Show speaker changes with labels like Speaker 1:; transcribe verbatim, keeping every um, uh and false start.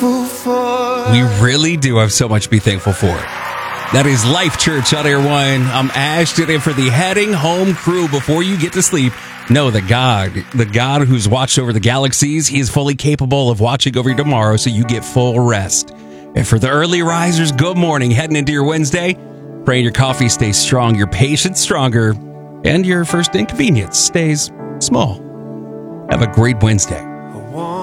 Speaker 1: thankful for.
Speaker 2: We really do have so much to be thankful for. That is Life Church on Air One. I'm Ash today for the Heading Home crew. Before you get to sleep, know that God, the God who's watched over the galaxies, he is fully capable of watching over you tomorrow so you get full rest. And for the early risers, good morning. Heading into your Wednesday, praying your coffee stays strong, your patience stronger, and your first inconvenience stays small. Have a great Wednesday.